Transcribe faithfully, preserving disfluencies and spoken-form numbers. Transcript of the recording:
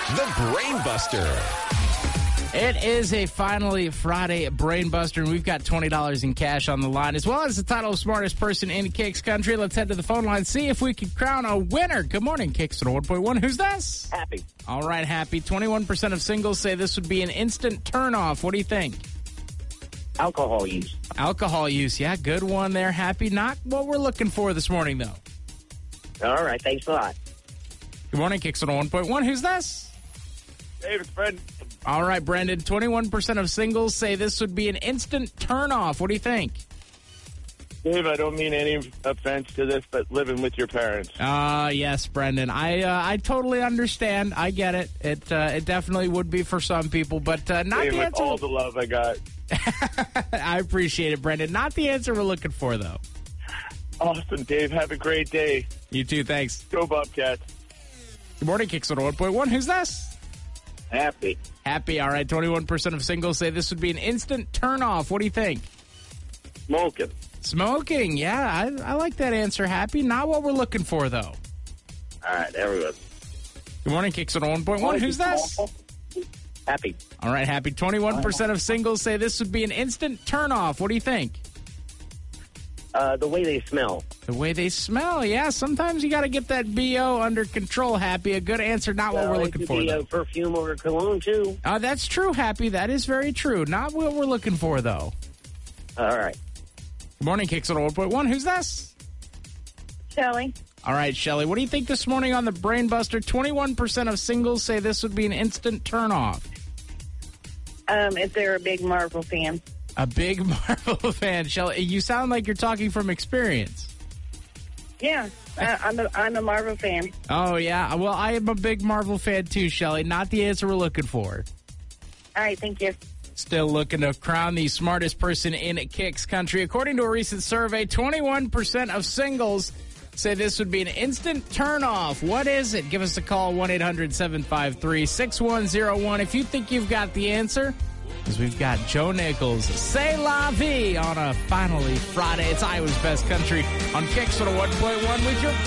the Brain Buster. It is a finally Friday Brain Buster, and we've got twenty dollars in cash on the line, as well as the title of smartest person in Kicks Country. Let's head to the phone line, see if we can crown a winner. Good morning, Kicks one point one. Who's this? Happy. All right, Happy. twenty-one percent of singles say this would be an instant turnoff. What do you think? Alcohol use. Alcohol use. Yeah, good one there, Happy. Not what we're looking for this morning, though. All right, thanks a lot. Good morning, Kicks one point one. Who's this? Dave, it's Brendan. All right, Brendan. twenty-one percent of singles say this would be an instant turnoff. What do you think? Dave, I don't mean any offense to this, but living with your parents. Uh, yes, Brendan. I uh, I totally understand. I get it. It uh, it definitely would be for some people, but uh, not Dave, the with answer. all the love I got. I appreciate it, Brendan. Not the answer we're looking for, though. Awesome, Dave. Have a great day. You too. Thanks. Go Bobcats. Good morning, Kicks one point one. Who's this? Happy. Happy. All right. twenty-one percent of singles say this would be an instant turnoff. What do you think? Smoking. Smoking. Yeah, I, I like that answer, Happy. Not what we're looking for, though. All right, everyone. Good morning, Kicks one point one. Who's this? Happy. All right, Happy. twenty-one percent of singles say this would be an instant turnoff. What do you think? Uh, the way they smell. The way they smell, yeah. Sometimes you got to get that B O under control, Happy. A good answer, not what Well, we're it looking could for, be though. a perfume or a cologne, too. Uh, that's true, Happy. That is very true. Not what we're looking for, though. All right. Good morning, Kicks one point one. Who's this? Shelly. All right, Shelly. What do you think this morning on the Brain Buster? twenty-one percent of singles say this would be an instant turnoff. Um, if they're a big Marvel fan. A big Marvel fan, Shelly. You sound like you're talking from experience. Yeah, I, I'm, a, I'm a Marvel fan. Oh, yeah. Well, I am a big Marvel fan, too, Shelly. Not the answer we're looking for. All right, thank you. Still looking to crown the smartest person in Kicks Country. According to a recent survey, twenty-one percent of singles say this would be an instant turnoff. What is it? Give us a call, one eight hundred seven five three six one zero one. If you think you've got the answer, because we've got Joe Nichols, C'est La Vie on a finally Friday. It's Iowa's Best Country on Kicks one oh one point one with your